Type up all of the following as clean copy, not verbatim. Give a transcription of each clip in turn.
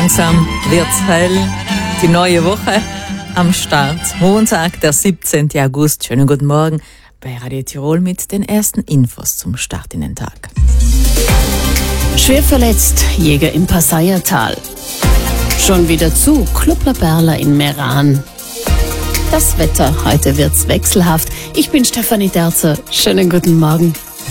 Langsam wird's hell. Die neue Woche am Start. Montag, der 17. August. Schönen guten Morgen bei Radio Tirol mit den ersten Infos zum Start in den Tag. Schwer verletzt, Jäger im Passaiertal. Schon wieder zu, Club La Perla in Meran. Das Wetter, heute wird's wechselhaft. Ich bin Stefanie Derzer. Schönen guten Morgen.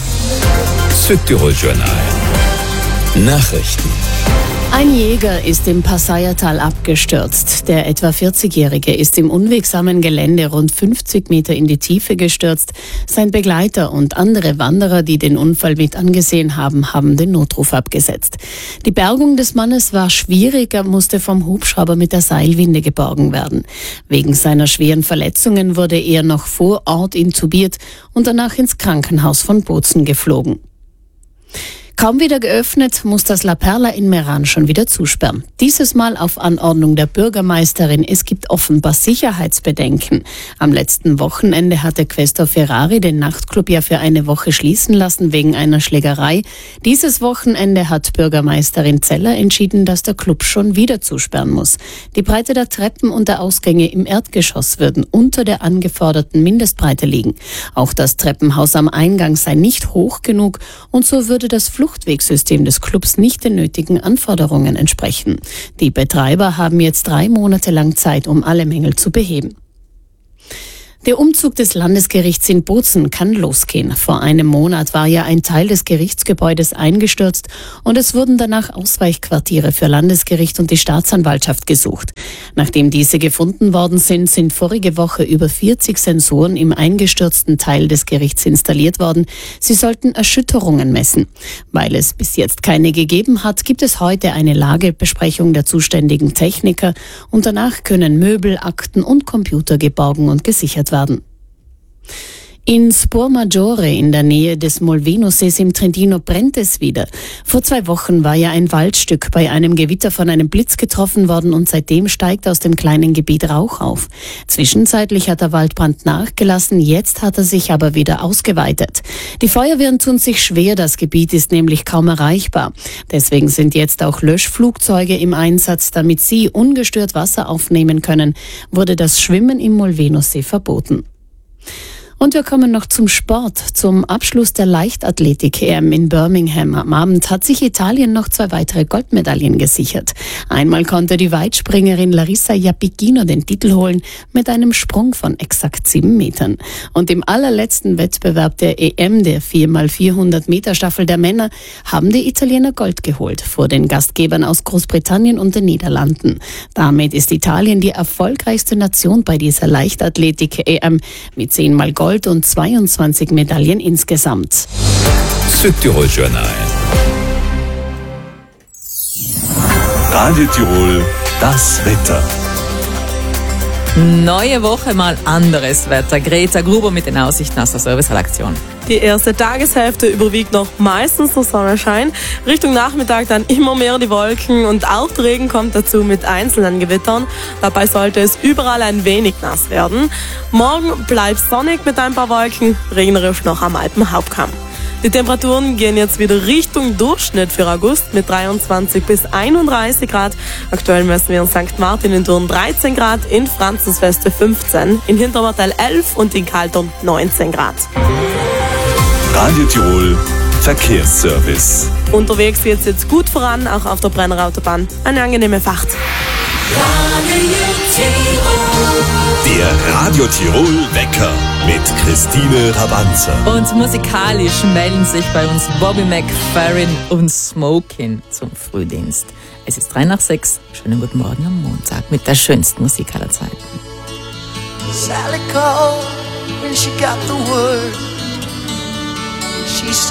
Südtirol Journal. Nachrichten. Ein Jäger ist im Passaiertal abgestürzt. Der etwa 40-Jährige ist im unwegsamen Gelände rund 50 Meter in die Tiefe gestürzt. Sein Begleiter und andere Wanderer, die den Unfall mit angesehen haben, haben den Notruf abgesetzt. Die Bergung des Mannes war schwierig, er musste vom Hubschrauber mit der Seilwinde geborgen werden. Wegen seiner schweren Verletzungen wurde er noch vor Ort intubiert und danach ins Krankenhaus von Bozen geflogen. Kaum wieder geöffnet, muss das La Perla in Meran schon wieder zusperren. Dieses Mal auf Anordnung der Bürgermeisterin. Es gibt offenbar Sicherheitsbedenken. Am letzten Wochenende hatte Questor Ferrari den Nachtclub ja für eine Woche schließen lassen wegen einer Schlägerei. Dieses Wochenende hat Bürgermeisterin Zeller entschieden, dass der Club schon wieder zusperren muss. Die Breite der Treppen und der Ausgänge im Erdgeschoss würden unter der angeforderten Mindestbreite liegen. Auch das Treppenhaus am Eingang sei nicht hoch genug und so würde das Fluchtwegsystem des Clubs nicht den nötigen Anforderungen entsprechen. Die Betreiber haben jetzt 3 Monate lang Zeit, um alle Mängel zu beheben. Der Umzug des Landesgerichts in Bozen kann losgehen. Vor einem Monat war ja ein Teil des Gerichtsgebäudes eingestürzt und es wurden danach Ausweichquartiere für Landesgericht und die Staatsanwaltschaft gesucht. Nachdem diese gefunden worden sind, sind vorige Woche über 40 Sensoren im eingestürzten Teil des Gerichts installiert worden. Sie sollten Erschütterungen messen. Weil es bis jetzt keine gegeben hat, gibt es heute eine Lagebesprechung der zuständigen Techniker und danach können Möbel, Akten und Computer geborgen und gesichert werden. In Spormaggiore in der Nähe des Molvenosees im Trentino brennt es wieder. Vor 2 Wochen war ja ein Waldstück bei einem Gewitter von einem Blitz getroffen worden und seitdem steigt aus dem kleinen Gebiet Rauch auf. Zwischenzeitlich hat der Waldbrand nachgelassen, jetzt hat er sich aber wieder ausgeweitet. Die Feuerwehren tun sich schwer, das Gebiet ist nämlich kaum erreichbar. Deswegen sind jetzt auch Löschflugzeuge im Einsatz, damit sie ungestört Wasser aufnehmen können, wurde das Schwimmen im Molvenosee verboten. Und wir kommen noch zum Sport. Zum Abschluss der Leichtathletik-EM in Birmingham am Abend hat sich Italien noch 2 weitere Goldmedaillen gesichert. Einmal konnte die Weitspringerin Larissa Iapichino den Titel holen mit einem Sprung von exakt 7 Metern. Und im allerletzten Wettbewerb der EM, der 4x400 Meter Staffel der Männer, haben die Italiener Gold geholt vor den Gastgebern aus Großbritannien und den Niederlanden. Damit ist Italien die erfolgreichste Nation bei dieser Leichtathletik-EM mit 10-mal Gold und 22 Medaillen insgesamt. Südtirol Journal. Radio Tirol, das Wetter. Neue Woche, mal anderes Wetter. Greta Gruber mit den Aussichten aus der Serviceredaktion. Die erste Tageshälfte überwiegt noch meistens der Sonnenschein. Richtung Nachmittag dann immer mehr die Wolken und auch der Regen kommt dazu mit einzelnen Gewittern. Dabei sollte es überall ein wenig nass werden. Morgen bleibt sonnig mit ein paar Wolken, regnerisch noch am Alpenhauptkamm. Die Temperaturen gehen jetzt wieder Richtung Durchschnitt für August mit 23 bis 31 Grad. Aktuell messen wir in St. Martin in Thurn 13 Grad, in Franzensfeste 15, in Hintermartel 11 und in Kaltern 19 Grad. Radio Tirol, Verkehrsservice. Unterwegs geht's jetzt gut voran, auch auf der Brenner Autobahn. Eine angenehme Fahrt. Der Radio Tirol Wecker mit Christine Rabanzer. Und musikalisch melden sich bei uns Bobby McFerrin und Smokin zum Frühdienst. Es ist 3:06. Schönen guten Morgen am Montag mit der schönsten Musik aller Zeiten. Sally called when she got the word. She said